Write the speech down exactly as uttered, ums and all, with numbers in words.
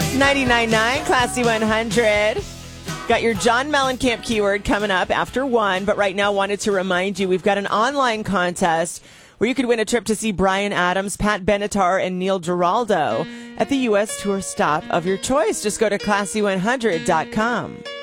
ninety-nine point nine Classy one hundred. Got your John Mellencamp keyword coming up after one, but right now wanted to remind you we've got an online contest where you could win a trip to see Bryan Adams, Pat Benatar, and Neil Giraldo at the U S tour stop of your choice. Just go to classy one hundred dot com.